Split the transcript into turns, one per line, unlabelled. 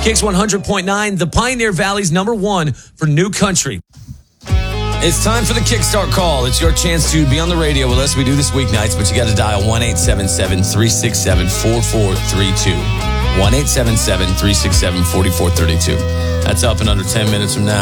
Kicks 100.9, the Pioneer Valley's number one for new country. It's time for the Kickstart call. It's your chance to be on the radio with us. We do this weeknights, but you got to dial 1-877-367-4432. 1-877-367-4432. That's up in under 10 minutes from now.